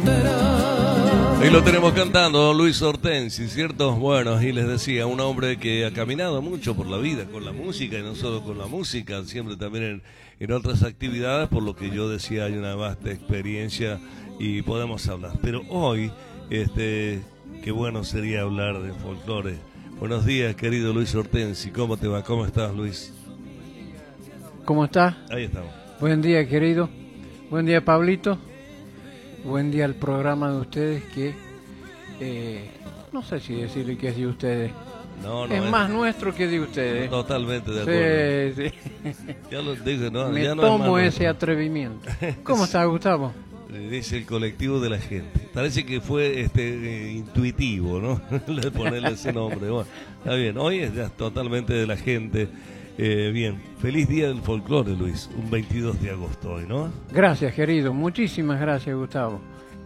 Ahí lo tenemos cantando, Luis Hortensi, ¿cierto? Bueno, y les decía, un hombre que ha caminado mucho por la vida con la música, y no solo con la música, siempre también en otras actividades, por lo que yo decía, hay una vasta experiencia y podemos hablar. Pero hoy, qué bueno sería hablar de folclore. Buenos días, querido Luis Hortensi, ¿cómo te va? ¿Cómo estás, Luis? ¿Cómo estás? Ahí estamos. Buen día, querido. Buen día, Pablito. Buen día al programa de ustedes que, no sé si decirle que es de ustedes. No, es más nuestro que de ustedes. Totalmente de acuerdo. Sí. Ya lo dije, no, Me ya no tomo es ese atrevimiento. ¿Cómo está, Gustavo? Dice el colectivo de la gente. Parece que fue intuitivo, ¿no? Ponerle ese nombre. Bueno, está bien. Hoy es ya totalmente de la gente. Bien, feliz día del folclore, Luis. Un 22 de agosto hoy, ¿no? Gracias, querido. Muchísimas gracias, Gustavo.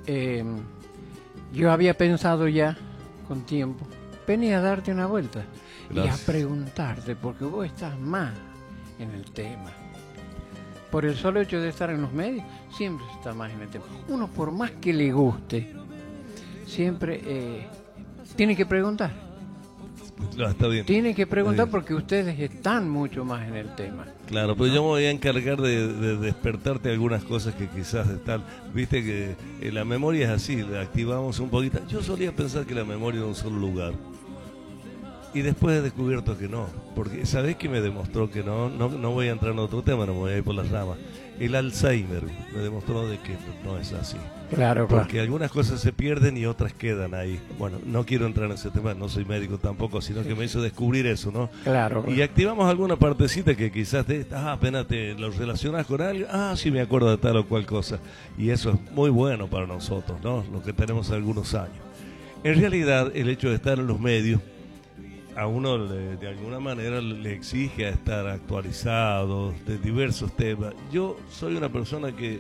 Yo había pensado ya, con tiempo, venir a darte una vuelta. Gracias. Y a preguntarte, porque vos estás más en el tema. Por el solo hecho de estar en los medios, siempre se está más en el tema. Uno, por más que le guste, siempre tiene que preguntar. No, está bien. Tiene que preguntar porque ustedes están mucho más en el tema. Claro, pero yo me voy a encargar de despertarte algunas cosas que quizás están... Viste que la memoria es así, la activamos un poquito. Yo solía pensar que la memoria era un solo lugar. Y después he descubierto que no, porque ¿sabés qué me demostró que no voy a entrar en otro tema, no me voy a ir por las ramas? El Alzheimer me demostró de que no es así. Claro, porque algunas cosas se pierden y otras quedan ahí. Bueno, no quiero entrar en ese tema, no soy médico tampoco, sino que me hizo descubrir eso, ¿no? Claro. Y activamos alguna partecita que quizás apenas te lo relacionas con algo, sí me acuerdo de tal o cual cosa. Y eso es muy bueno para nosotros, ¿no? Los que tenemos algunos años. En realidad, el hecho de estar en los medios, a uno de alguna manera le exige a estar actualizado de diversos temas. Yo soy una persona que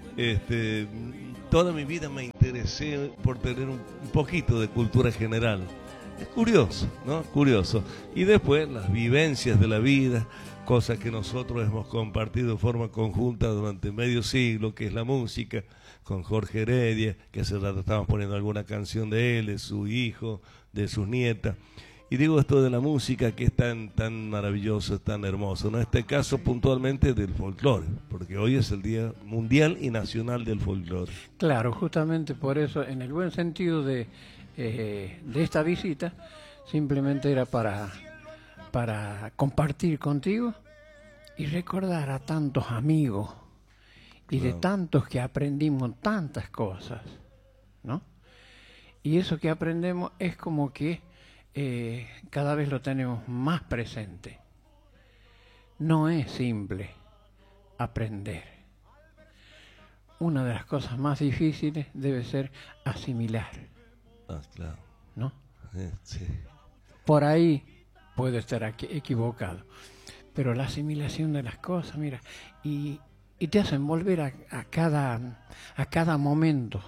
toda mi vida me interesé por tener un poquito de cultura general. Es curioso, ¿no? Curioso. Y después las vivencias de la vida, cosas que nosotros hemos compartido de forma conjunta durante medio siglo, que es la música, con Jorge Heredia, que hace rato estábamos poniendo alguna canción de él, de su hijo, de sus nietas. Y digo esto de la música que es tan maravilloso, tan hermoso. En este caso puntualmente del folclore, porque hoy es el Día Mundial y Nacional del Folclore. Claro, justamente por eso, en el buen sentido de esta visita, simplemente era para compartir contigo y recordar a tantos amigos y de tantos que aprendimos tantas cosas, ¿no? Y eso que aprendemos es como que cada vez lo tenemos más presente. No es simple aprender. Una de las cosas más difíciles debe ser asimilar. Claro. ¿No? Sí. Por ahí puede estar equivocado. Pero la asimilación de las cosas, mira, y te hacen volver a cada momento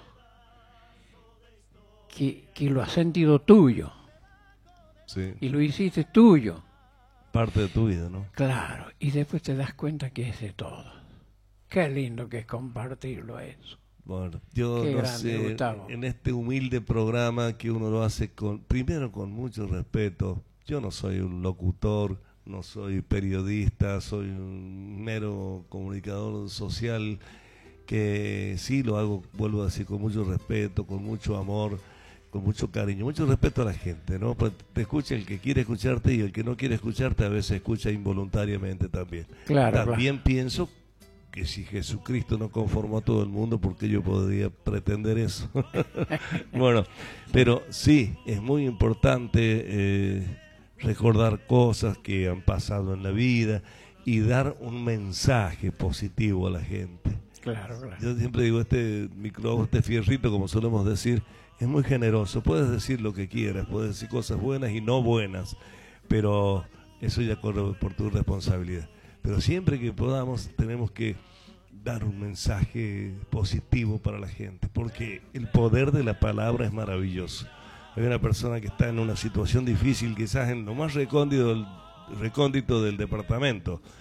que lo has sentido tuyo. Sí. Y lo hiciste tuyo. Parte de tu vida, ¿no? Claro, y después te das cuenta que es de todo. Qué lindo que es compartirlo eso. Bueno, yo Qué no grande, sé, Gustavo. en este humilde programa que uno lo hace primero con mucho respeto. Yo no soy un locutor, no soy periodista, soy un mero comunicador social que sí lo hago, vuelvo a decir, con mucho respeto, con mucho amor, con mucho cariño, mucho respeto a la gente, ¿no? Pues te escucha el que quiere escucharte y el que no quiere escucharte a veces escucha involuntariamente también. Claro, También pienso que si Jesucristo no conformó a todo el mundo, ¿por qué yo podría pretender eso? Bueno, pero sí, es muy importante recordar cosas que han pasado en la vida y dar un mensaje positivo a la gente. Claro, claro. Yo siempre digo, este micrófono, este fierrito, como solemos decir, es muy generoso. Puedes decir lo que quieras, puedes decir cosas buenas y no buenas, pero eso ya corre por tu responsabilidad. Pero siempre que podamos tenemos que dar un mensaje positivo para la gente, porque el poder de la palabra es maravilloso. Hay una persona que está en una situación difícil, quizás en lo más recóndito del departamento,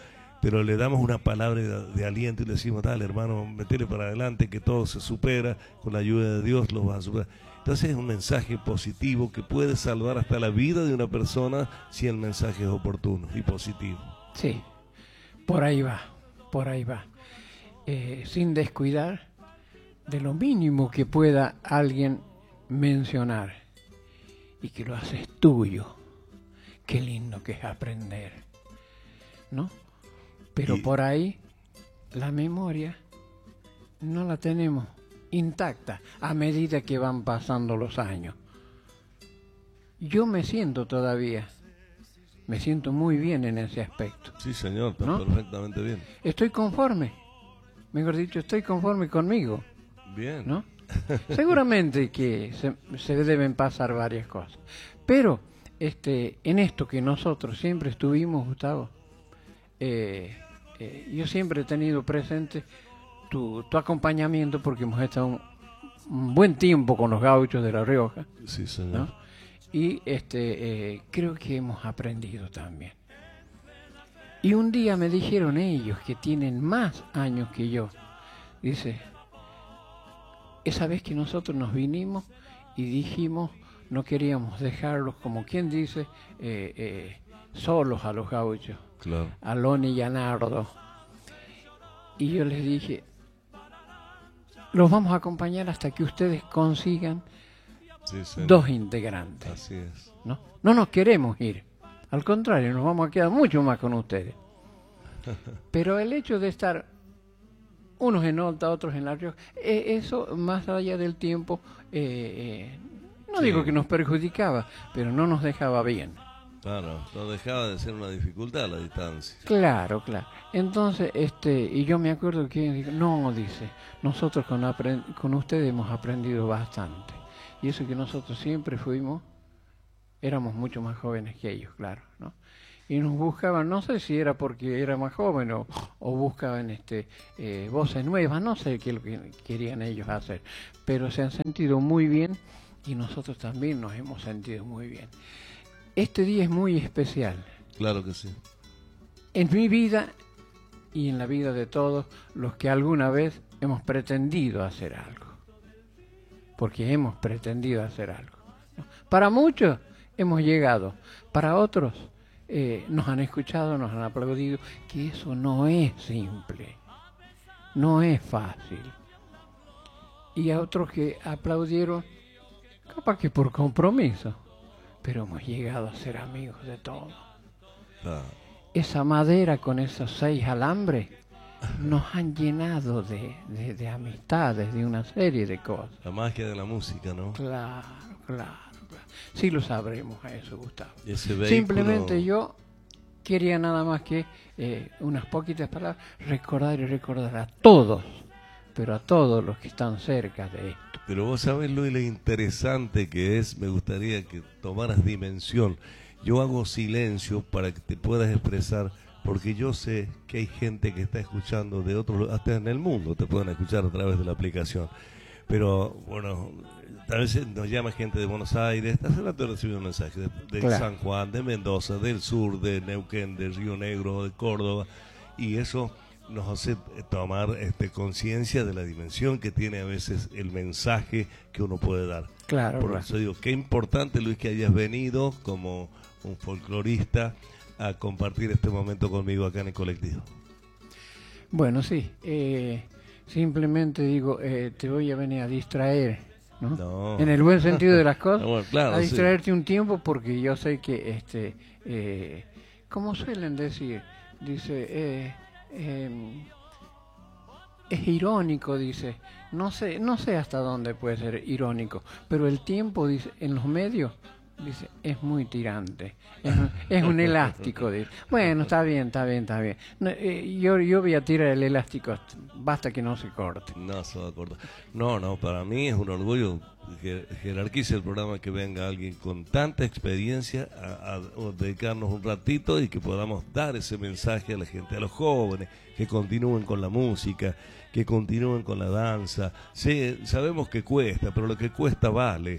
pero le damos una palabra de aliento y le decimos, dale hermano, metele para adelante, que todo se supera, con la ayuda de Dios lo vas a superar. Entonces es un mensaje positivo que puede salvar hasta la vida de una persona si el mensaje es oportuno y positivo. Sí, por ahí va, por ahí va. Sin descuidar de lo mínimo que pueda alguien mencionar y que lo haces tuyo. Qué lindo que es aprender, ¿no? Pero por ahí la memoria no la tenemos intacta a medida que van pasando los años. Yo me siento muy bien en ese aspecto. Sí, señor, está, ¿no?, perfectamente bien. Estoy conforme, mejor dicho, estoy conforme conmigo. Bien. ¿No? Seguramente que se deben pasar varias cosas. Pero en esto que nosotros siempre estuvimos, Gustavo, yo siempre he tenido presente tu acompañamiento, porque hemos estado un buen tiempo con los gauchos de La Rioja. Sí, señor. ¿No? Y creo que hemos aprendido también. Y un día me dijeron ellos, que tienen más años que yo, dice, esa vez que nosotros nos vinimos y dijimos, no queríamos dejarlos, como quien dice, solos a los gauchos, claro, a Loni y a Nardo. Y yo les dije, los vamos a acompañar hasta que ustedes consigan dos integrantes. Así es. ¿No? No nos queremos ir, al contrario, nos vamos a quedar mucho más con ustedes. Pero el hecho de estar unos en Olta, otros en La Rioja, eso más allá del tiempo, no digo que nos perjudicaba, pero no nos dejaba bien. Claro, no dejaba de ser una dificultad la distancia. Claro, claro. Entonces, y yo me acuerdo que dijo, no, dice, nosotros con ustedes hemos aprendido bastante. Y eso que nosotros siempre éramos mucho más jóvenes que ellos, claro, ¿no? Y nos buscaban, no sé si era porque era más joven o buscaban voces nuevas, no sé qué es lo que querían ellos hacer, pero se han sentido muy bien y nosotros también nos hemos sentido muy bien. Este día es muy especial. Claro que sí. En mi vida y en la vida de todos los que alguna vez hemos pretendido hacer algo. Porque hemos pretendido hacer algo, ¿no? Para muchos hemos llegado, para otros nos han escuchado, nos han aplaudido, que eso no es simple, no es fácil. Y a otros que aplaudieron, capaz que por compromiso, pero hemos llegado a ser amigos de todos. Esa madera con esos 6 alambres nos han llenado de amistades, de una serie de cosas. La magia de la música, ¿no? Claro, claro. Sí lo sabremos a eso, Gustavo. Vehículo... Simplemente yo quería nada más que unas poquitas palabras, recordar y recordar a todos, pero a todos los que están cerca de esto. Pero vos sabés lo interesante que es, me gustaría que tomaras dimensión. Yo hago silencio para que te puedas expresar, porque yo sé que hay gente que está escuchando de otros, hasta en el mundo te pueden escuchar a través de la aplicación. Pero bueno, a veces nos llama gente de Buenos Aires, hace rato he recibido un mensaje de claro, San Juan, de Mendoza, del sur, de Neuquén, de Río Negro, de Córdoba, y eso nos hace tomar conciencia de la dimensión que tiene a veces el mensaje que uno puede dar. Claro. Por eso digo, qué importante, Luis, que hayas venido como un folclorista a compartir este momento conmigo acá en el colectivo. Bueno, sí, simplemente digo, te voy a venir a distraer, ¿no? No. En el buen sentido de las cosas, bueno, claro, a distraerte sí, un tiempo, porque yo sé que, como suelen decir, dice, es irónico, dice, no sé hasta dónde puede ser irónico, pero el tiempo, dice, en los medios, dice, es muy tirante, es un elástico, dice. Bueno, está bien. No, yo voy a tirar el elástico, basta que no se corte. No se va a cortar. No, para mí es un orgullo que jerarquice el programa, que venga alguien con tanta experiencia a dedicarnos un ratito y que podamos dar ese mensaje a la gente, a los jóvenes, que continúen con la música, que continúen con la danza. Sí, sabemos que cuesta, pero lo que cuesta vale.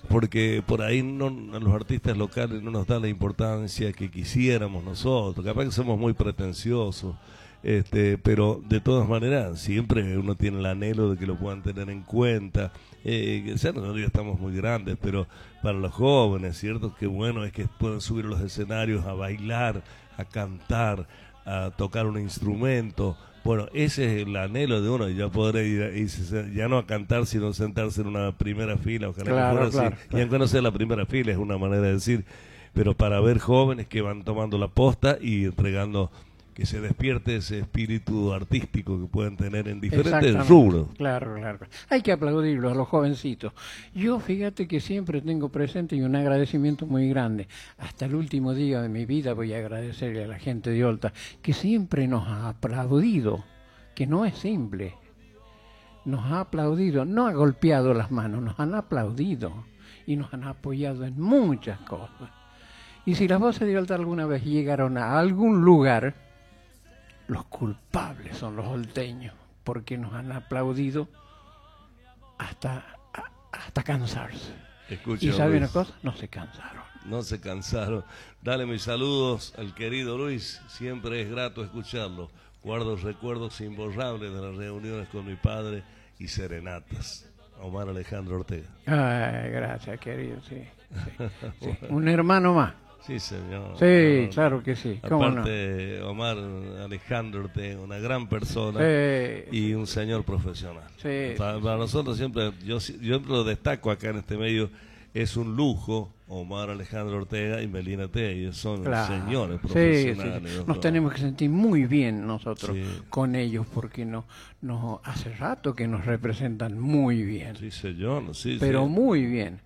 porque por ahí no, a los artistas locales no nos da la importancia que quisiéramos nosotros, capaz que somos muy pretenciosos, pero de todas maneras siempre uno tiene el anhelo de que lo puedan tener en cuenta, ya nosotros ya estamos muy grandes, pero para los jóvenes, ¿cierto? Qué bueno es que puedan subir a los escenarios a bailar, a cantar, a tocar un instrumento. Bueno, ese es el anhelo de uno, ya poder ir, ya no a cantar, sino sentarse en una primera fila, ojalá que fuera así. Y aunque no sea la primera fila, es una manera de decir, pero para ver jóvenes que van tomando la posta y entregando, que se despierte ese espíritu artístico que pueden tener en diferentes rubros. Claro. Hay que aplaudirlos a los jovencitos. Yo, fíjate que siempre tengo presente y un agradecimiento muy grande. Hasta el último día de mi vida voy a agradecerle a la gente de Olta, que siempre nos ha aplaudido, que no es simple. Nos ha aplaudido, no ha golpeado las manos, nos han aplaudido y nos han apoyado en muchas cosas. Y si las voces de Olta alguna vez llegaron a algún lugar, los culpables son los olteños, porque nos han aplaudido hasta cansarse. Escucha, y ¿saben una Luis, cosa? No se cansaron. no se cansaron. Dale mis saludos al querido Luis, siempre es grato escucharlo. Guardo recuerdos imborrables de las reuniones con mi padre y serenatas. Omar Alejandro Ortega. Ay, gracias, querido, sí. Un hermano más. Sí, señor. Sí, claro que sí. ¿Cómo Aparte, no? Omar Alejandro Ortega, una gran persona y un señor profesional. Sí, para nosotros siempre, yo lo destaco acá en este medio, es un lujo Omar Alejandro Ortega y Melina T. Ellos son señores profesionales. Sí. Nos tenemos que sentir muy bien nosotros con ellos porque no hace rato que nos representan muy bien. Sí, señor. Sí, pero muy bien.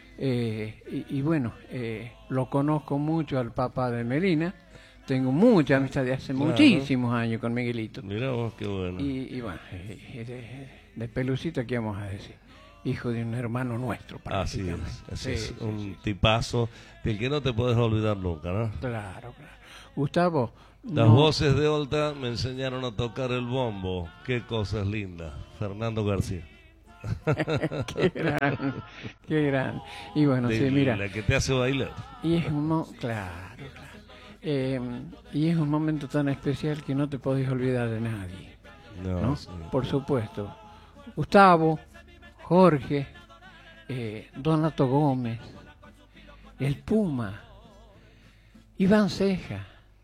Y bueno, lo conozco mucho al papá de Melina. Tengo mucha amistad de hace muchísimos años con Miguelito. Mirá vos, qué bueno. Y bueno, de Pelucita, ¿qué vamos a decir? Hijo de un hermano nuestro, prácticamente. Así es. Un tipazo del que no te puedes olvidar nunca, ¿no? Claro. Gustavo. Las voces de Olta me enseñaron a tocar el bombo. Qué cosas lindas. Fernando García. qué gran. Y bueno, sí, mira. La que te hace bailar. Y es claro. Y es un momento tan especial que no te podés olvidar de nadie. ¿no? Sí, por supuesto. Gustavo, Jorge, Donato Gómez, el Puma, Iván Ceja,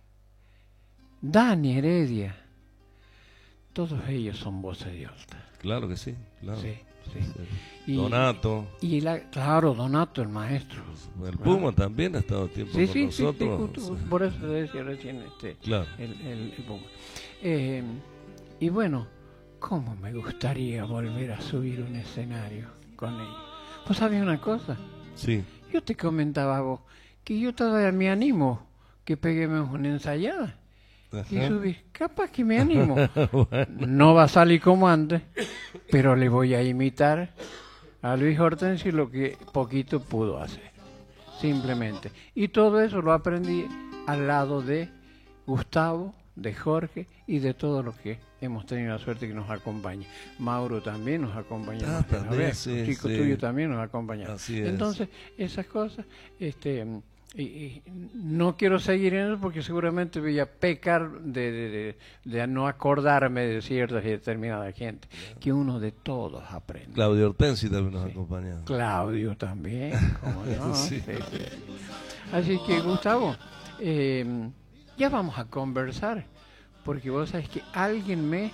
Dani Heredia. Todos ellos son voces de Olta. Claro que sí, claro. Sí. Y, Donato. Claro, Donato, el maestro. El Puma también ha estado tiempo con nosotros. Sí, por eso te decía recién claro. el Puma. Y bueno, ¿cómo me gustaría volver a subir un escenario con ellos? ¿Vos sabés una cosa? Sí. Yo te comentaba a vos que yo todavía me animo que peguemos una ensayada. Y subí, capaz que me animo. Bueno. No va a salir como antes, pero le voy a imitar a Luis Hortensio lo que poquito pudo hacer, simplemente. Y todo eso lo aprendí al lado de Gustavo, de Jorge y de todos los que hemos tenido la suerte que nos acompañe. Mauro también nos acompaña. También, el chico tuyo también nos acompaña. Así es. Entonces, esas cosas, y no quiero seguir en eso porque seguramente voy a pecar de no acordarme de ciertas y determinadas gente, que uno de todos aprende. Claudio Hortensi también nos acompaña. Claudio también, ¿cómo no? Sí. Así que, Gustavo, ya vamos a conversar, porque vos sabés que alguien me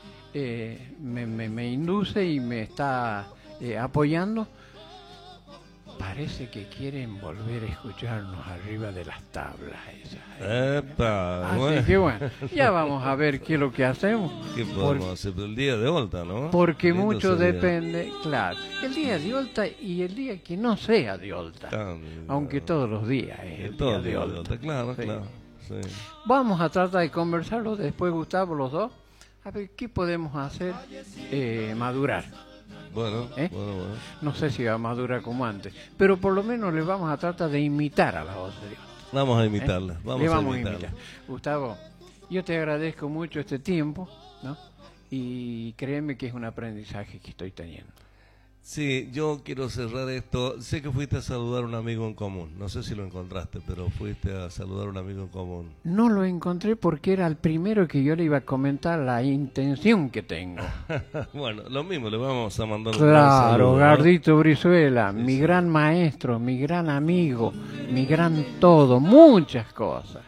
induce y me está apoyando. Parece que quieren volver a escucharnos arriba de las tablas esas. Así que bueno, ya vamos a ver qué es lo que hacemos. ¿Qué podemos hacer? El día de Olta, ¿no? Porque mucho depende, claro, el día de Olta y el día que no sea de Olta. Aunque todos los días es el día de Olta. Claro. Sí. Vamos a tratar de conversarlo después, Gustavo, los dos, a ver qué podemos hacer madurar. Bueno. No sé si va a madurar como antes, pero por lo menos le vamos a tratar de imitar a la voz de Dios. Vamos a imitarla. Vamos a imitar. Gustavo, yo te agradezco mucho este tiempo, ¿no? Y créeme que es un aprendizaje que estoy teniendo. Sí, yo quiero cerrar esto. Sé que fuiste a saludar a un amigo en común. No sé si lo encontraste, pero fuiste a saludar a un amigo en común. No lo encontré porque era el primero que yo le iba a comentar la intención que tengo. Bueno, lo mismo, le vamos a mandar un Claro, gran saludo, ¿no? Gardito Brizuela, Sí, mi sí. gran maestro, mi gran amigo, mi gran todo, muchas cosas,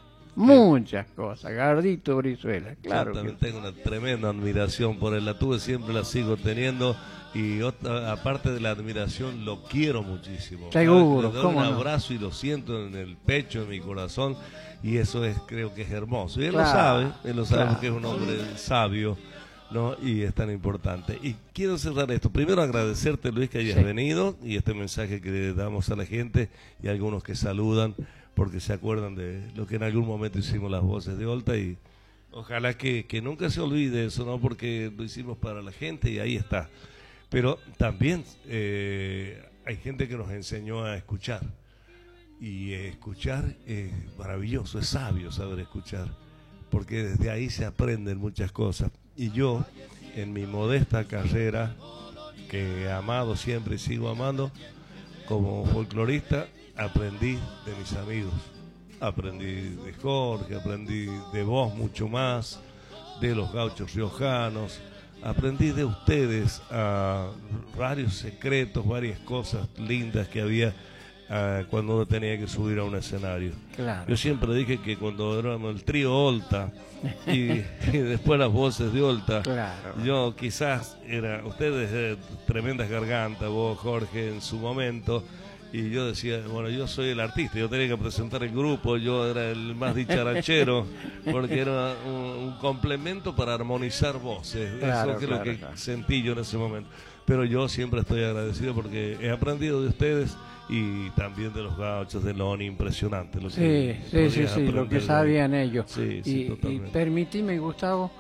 Gardito Brizuela, claro Yo que también tengo una tremenda admiración por él. La tuve, siempre la sigo teniendo. Y aparte de la admiración, lo quiero muchísimo. Seguro, Le doy ¿cómo un no? abrazo y lo siento en el pecho, en mi corazón. Y eso creo que es hermoso. Y él Claro, lo sabe claro. porque es un hombre sabio, ¿no? Y es tan importante. Y quiero cerrar esto. Primero agradecerte, Luis, que hayas Sí. venido y este mensaje que le damos a la gente y a algunos que saludan porque se acuerdan de lo que en algún momento hicimos las voces de Olta y ojalá que nunca se olvide eso, ¿no? Porque lo hicimos para la gente y ahí está. Pero también hay gente que nos enseñó a escuchar. Y escuchar es maravilloso, es sabio saber escuchar. Porque desde ahí se aprenden muchas cosas. Y yo, en mi modesta carrera, que he amado siempre y sigo amando, como folclorista, aprendí de mis amigos. Aprendí de Jorge, aprendí de vos mucho más, de los gauchos riojanos. Aprendí de ustedes varios secretos, varias cosas lindas que había cuando uno tenía que subir a un escenario. Claro. Yo siempre dije que cuando éramos el trío Olta y después las voces de Olta, Claro. yo quizás ustedes tremendas gargantas, vos Jorge en su momento. Y yo decía, bueno, yo soy el artista, yo tenía que presentar el grupo, yo era el más dicharachero, porque era un complemento para armonizar voces. Claro, Eso es claro, lo que claro. sentí yo en ese momento. Pero yo siempre estoy agradecido porque he aprendido de ustedes y también de los gauchos de Loni, impresionante. Lo Sí, que sí, podías lo que aprender de sabían ellos. Sí, sí, y totalmente. permitime, Gustavo,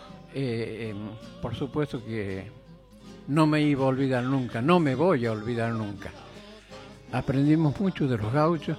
por supuesto que no me iba a olvidar nunca, no me voy a olvidar nunca. Aprendimos mucho de los gauchos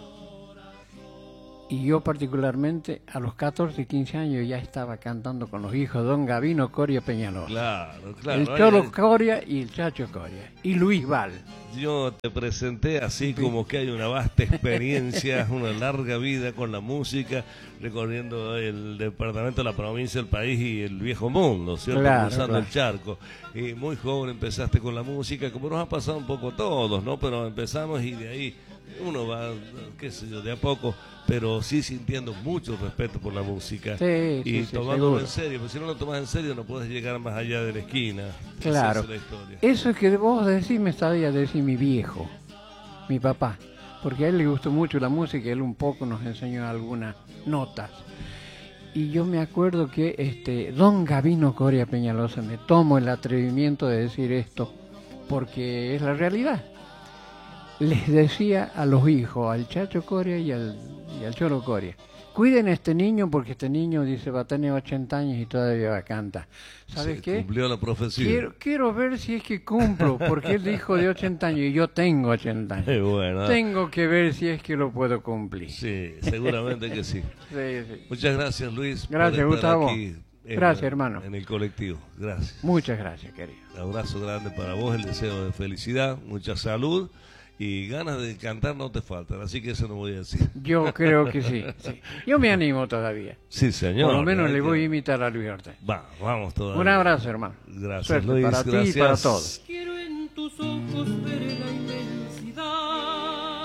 y yo particularmente a los 14, 15 años ya estaba cantando con los hijos de Don Gavino Coria Peñalosa. Claro, claro. El Cholo Coria y el Chacho Coria. Y Luis Val. Yo te presenté así como que hay una vasta experiencia, una larga vida con la música, recorriendo el departamento, la provincia, el país y el viejo mundo, ¿cierto? Claro, Cruzando claro. el charco. Y muy joven empezaste con la música, como nos ha pasado un poco a todos, ¿no? Pero empezamos y de ahí uno va, qué sé yo, de a poco, pero sí sintiendo mucho respeto por la música. Sí, y sí, tomándolo seguro. en serio, porque si no lo tomas en serio no puedes llegar más allá de la esquina. Claro. Esa es la historia. Eso que vos decís me sabía decir mi viejo, mi papá, porque a él le gustó mucho la música y él un poco nos enseñó algunas notas. Y yo me acuerdo que Don Gavino Coria Peñalosa, me tomo el atrevimiento de decir esto, porque es la realidad. Les decía a los hijos, al Chacho Coria y al Cholo Coria, cuiden a este niño porque este niño dice va a tener 80 años y todavía va a cantar. ¿Sabes Sí, qué? cumplió la profesión. Quiero ver si es que cumplo, porque él dijo de 80 años y yo tengo 80 años. Bueno, Tengo que ver si es que lo puedo cumplir. sí, seguramente que sí. Sí, sí. Muchas gracias, Luis. Gracias, por estar Gustavo. aquí Gracias, hermano. En el colectivo. Gracias. Muchas gracias, querido. Un abrazo grande para vos, el deseo de felicidad, mucha salud y ganas de cantar no te faltan, así que eso no voy a decir. Yo creo que sí, sí. Yo me animo todavía. Sí, señor. Por lo menos hay le que- voy a imitar a Luis Ortega. Vamos todavía. Un abrazo, hermano. Gracias, Suerte Luis. para ti y Gracias. para todos. Quiero en tus ojos ver la inmensidad.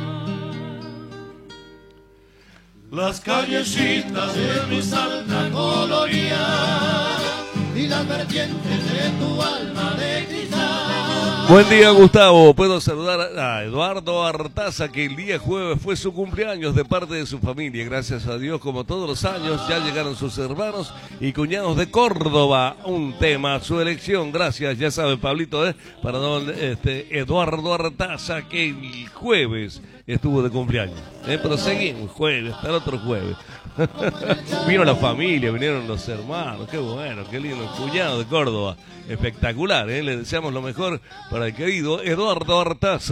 Las callecitas de mi Salta coloría y las vertientes de tu alma de cristal. Buen día, Gustavo. Puedo saludar a Eduardo Artaza, que el día jueves fue su cumpleaños de parte de su familia. Gracias a Dios, como todos los años, ya llegaron sus hermanos y cuñados de Córdoba. Un tema, su elección. Gracias, ya sabe, Pablito, para don Eduardo Artaza, que el jueves estuvo de cumpleaños. Pero seguimos, jueves, hasta el otro jueves. Vino la familia, vinieron los hermanos, qué bueno, qué lindo, el cuñado de Córdoba, espectacular, le deseamos lo mejor para el querido Eduardo Artaza.